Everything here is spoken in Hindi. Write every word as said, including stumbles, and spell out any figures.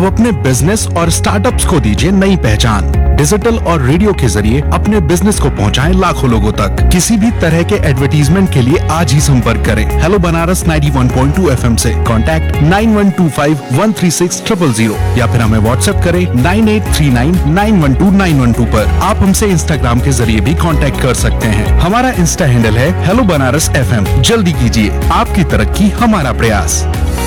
अब अपने बिजनेस और स्टार्टअप्स को दीजिए नई पहचान। डिजिटल और रेडियो के जरिए अपने बिजनेस को पहुंचाएं लाखों लोगों तक। किसी भी तरह के एडवर्टीजमेंट के लिए आज ही संपर्क करें hello Banaras ninety one point two FM से। Contact nine one two five one three six triple zero या फिर हमें व्हाट्सएप करें nine eight three nine nine one two nine one two पर। आप हमसे इंस्टाग्राम के जरिए भी कांटेक्ट कर सकते हैं। हमारा इंस्टा हैंडल है हेलो बनारस एफएम। जल्दी कीजिए, आपकी तरक्की हमारा प्रयास।